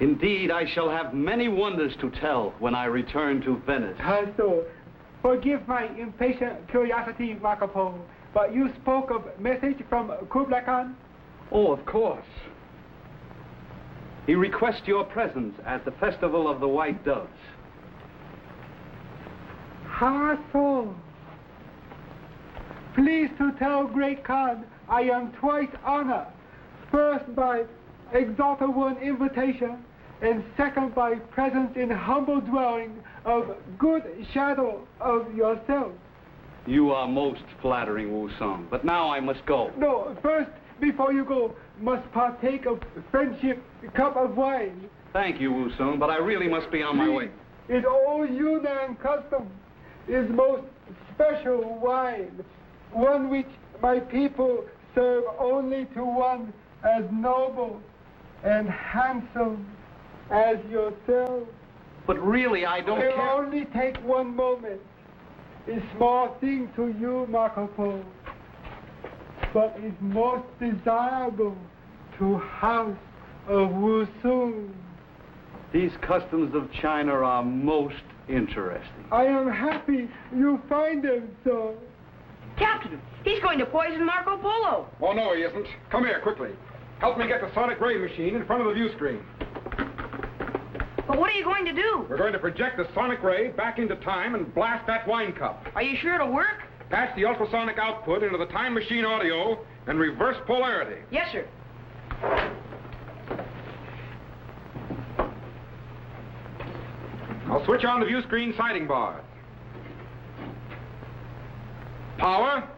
Indeed, I shall have many wonders to tell when I return to Venice. So, forgive my impatient curiosity, Marco Polo, but you spoke of message from Kublai Khan? Oh, of course. He requests your presence at the Festival of the White Doves. So. Please to tell Great Khan I am twice honored. First by Exalted One invitation, and second by presence in humble dwelling of good shadow of yourself. You are most flattering, Wu Song, but now I must go. No, first, before you go, must partake of friendship cup of wine. Thank you, Wu Song, but I really must be on my way. In old Yunnan custom is most special wine, one which my people serve only to one as noble and handsome as yourself. But really, I don't care. It will only take one moment. A small thing to you, Marco Polo, but is most desirable to House of Wusung. These customs of China are most interesting. I am happy you find them so. Captain, he's going to poison Marco Polo. Oh, no, he isn't. Come here, quickly. Help me get the sonic ray machine in front of the view screen. But what are you going to do? We're going to project the sonic ray back into time and blast that wine cup. Are you sure it'll work? Patch the ultrasonic output into the time machine audio and reverse polarity. Yes, sir. I'll switch on the view screen sighting bars. Power.